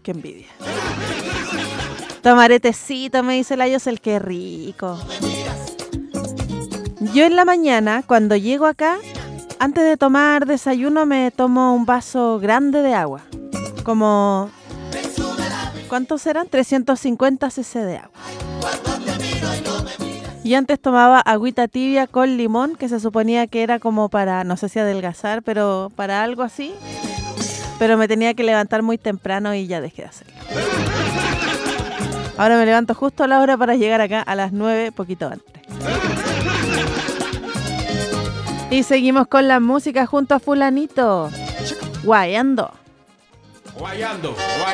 qué envidia. Tomaré tecito, me dice la Yosel, qué rico. Yo en la mañana, cuando llego acá, antes de tomar desayuno me tomo un vaso grande de agua. Como, ¿cuántos serán? 350 cc de agua. Y antes tomaba agüita tibia con limón, que se suponía que era como para, no sé si adelgazar, pero para algo así. Pero me tenía que levantar muy temprano y ya dejé de hacerlo. Ahora me levanto justo a la hora para llegar acá a las 9, poquito antes. Y seguimos con la música junto a fulanito. Guayando. Guayando,